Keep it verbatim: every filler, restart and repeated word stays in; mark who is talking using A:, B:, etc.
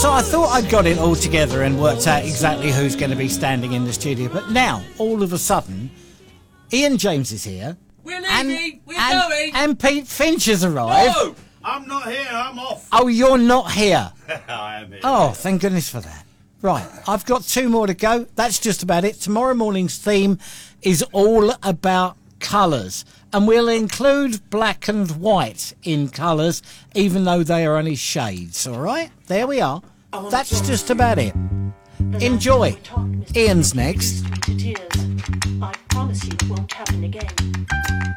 A: So I thought I'd got it all together and worked out exactly who's going to be standing in the studio. But now, all of a sudden, Ian James is here.
B: We're leaving.
A: And,
B: We're
A: and,
B: going.
A: And Pete Finch has arrived.
B: No.
C: I'm not here, I'm off.
A: Oh, you're not here.
C: I am here.
A: Oh, thank goodness for that. Right, I've got two more to go. That's just about it. Tomorrow morning's theme is all about colours. And we'll include black and white in colours, even though they are only shades, all right? There we are. That's just about it. Enjoy. Ian's next.
D: I promise you it won't happen again.